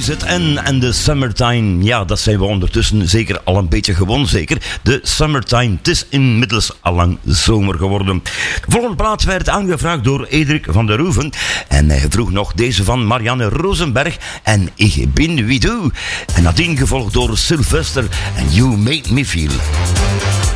Face It en de Summertime. Ja, dat zijn we ondertussen zeker al een beetje gewoon zeker. De Summertime. Het is inmiddels allang zomer geworden. De volgende plaat werd aangevraagd door Edrik van der Roeven. En hij vroeg nog deze van Marianne Rosenberg en Ik bin wie du. En nadien gevolgd door Sylvester en You Made Me Feel.